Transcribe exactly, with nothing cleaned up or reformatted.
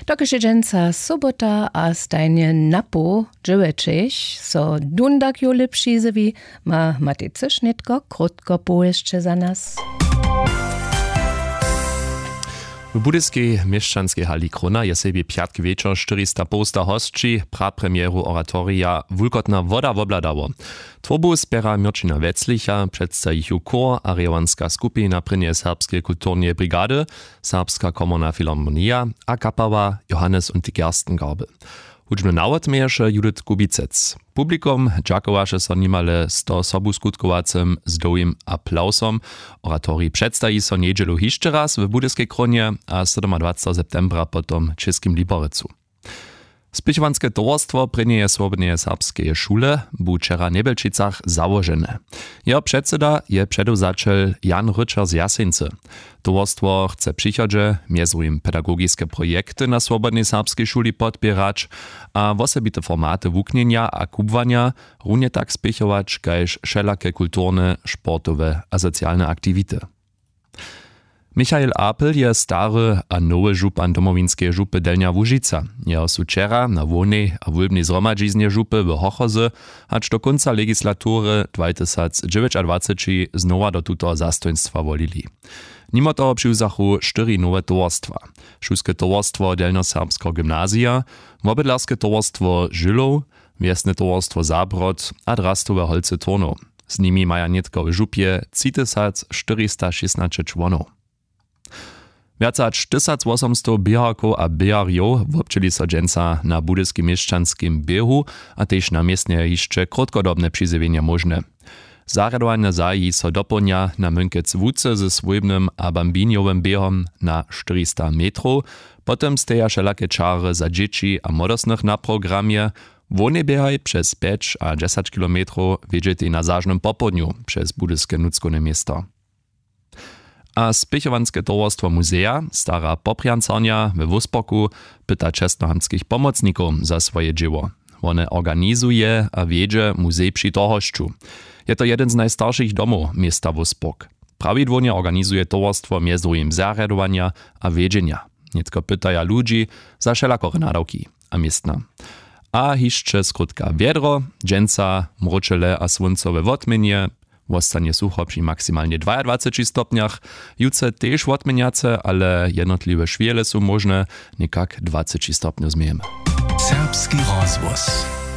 Dokež dženca sobota a stajnie napo dziewięć, so dundak jo lepší zewi, ma Matycysz netko krótko pojeźdźcie za nas. W budyskiej mieszczanskiej hali Krona je sobie piatki wieczor czterysta posta hostči prapremieru oratoria Wulkotna woda wobladało. Tworbu spiera Mirčina Veclicha, przedstawił chór a rewanska skupina prynie serbskiej kulturnej brigady, Serbska komorna filharmonia a kapała Johannes und die Gerstengarbe. Hudźbny nawod mieješe Judith Kubicec. Publikum dżakowaše so nimale sto sobu skutkowacym z dołym aplausom. Oratorii przedstawi so niedzielu hiszcze raz w budyskiej Kronie, a dwudziestego septembra potom czeskim Liborycu. Spěchowanske towarstwo prynie swobodnej serbskiej szule bu wczera Nebelčicach założone. Jeho předseda je předozačel Jan Ryczar z Jaseńce. Towarstwo chce przychodzie, między innymi pedagogiczne projekty na swobodnej serbskiej szuli podpierać, a osobite formaty wuknienia a kubwania równie tak spěchować, kajż wszelakie kulturne, sportowe a socjalne aktywity. Michael Apel je stary a nowy župan domowinskiej župy Delnia Łužica. Jeho su wczera na wolnej a wólbnej zromadziznie župy w Hochozy, acz do końca legislatury dwa tysiące dziewiętnaście znowa do tuto zastojnstwa wolili. Mimo toho přiwzachu cztery nowe towarstwa. Šulske towarstwo Delnoserbsko gymnazja, mobydlarskie towarstwo Żylow, wiesne towarstwo Zabrod a drastowe Holce Torno. Z nimi maja netko w župie trzy tysiące czterysta szesnaście członów. Więcej niż tysiąc osiemset biehaków a bieharjów wobczyli so dżęca na budyskim mieszczanskim biehu, a też na miestnie jeszcze krótkodobne przyzywienia możne. Zarjadowane zaji so doplnia na Mynkec Wódce ze swojbnym a bambiniowym biehom na czterysta metrów, potem steja wszelakie czary za dzieci a młodosnych na programie, wolny biehaj przez pięć a dziesięć kilometrów wiedzieć na zażnym popodniu przez budyskie nuckone miasto. A spěchowanske towarstwo muzea Stara Popriancarnia we Wuspoku pyta czesnohamskich pomocników za swoje dzieło. One organizuje a wiedzie muzej przy tohoszczu. Je to jeden z najstarszych domów miasta Wuspok. Prawidłownie organizuje towarstwo między innymi zarjadowania a wiedzienia. Nietko pytaja ludzi za wszelakore nadawki a miestna. A hiszcze skrótka wiedro, dżęca, mruczele a słońcowe wotmienie, Wostanie sucho przy maksymalnie dwudziestych stopniach. Jutce też wotmeniace, ale jednotliwe szwiele są możne, niekak dwadzieścia stopni zmiejemy. Serbski rozwóz.